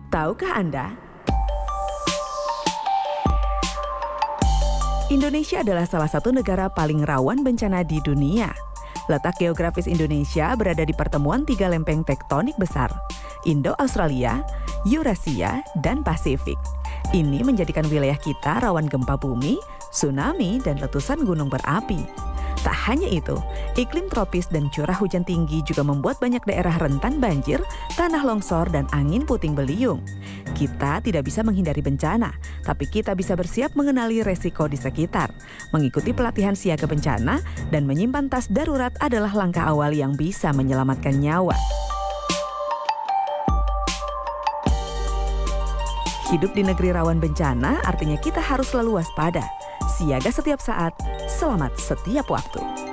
Tahukah Anda, Indonesia adalah salah satu negara paling rawan bencana di dunia. Letak geografis Indonesia berada di pertemuan 3 lempeng tektonik besar, Indo-Australia, Eurasia, dan Pasifik. Ini menjadikan wilayah kita rawan gempa bumi, tsunami, dan letusan gunung berapi. Tak hanya itu, iklim tropis dan curah hujan tinggi juga membuat banyak daerah rentan banjir, tanah longsor, dan angin puting beliung. Kita tidak bisa menghindari bencana, tapi kita bisa bersiap mengenali resiko di sekitar. Mengikuti pelatihan siaga bencana dan menyimpan tas darurat adalah langkah awal yang bisa menyelamatkan nyawa. Hidup di negeri rawan bencana artinya kita harus selalu waspada. Siaga setiap saat, selamat setiap waktu.